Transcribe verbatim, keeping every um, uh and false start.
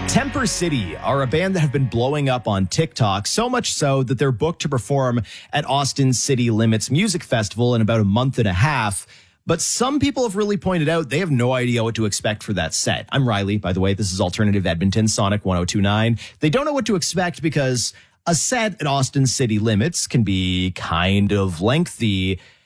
Temper City are a band that have been blowing up on TikTok, so much so that they're booked to perform at Austin City Limits Music Festival in about a month and a half. But some people have really pointed out they have no idea what to expect for that set. I'm Riley, by the way. This is Alternative Edmonton, Sonic one oh two nine. They don't know what to expect because a set at Austin City Limits can be kind of lengthy.